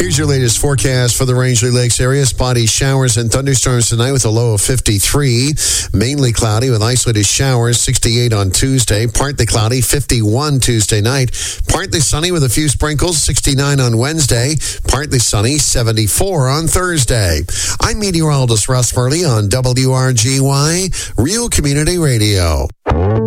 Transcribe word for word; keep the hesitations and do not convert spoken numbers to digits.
Here's your latest forecast for the Rangeley Lakes area. Spotty showers and thunderstorms tonight with a low of fifty-three. Mainly cloudy with isolated showers, sixty-eight on Tuesday. Partly cloudy, fifty-one Tuesday night. Partly sunny with a few sprinkles, sixty-nine on Wednesday. Partly sunny, seventy-four on Thursday. I'm meteorologist Russ Murley on W R G Y, Real Community Radio.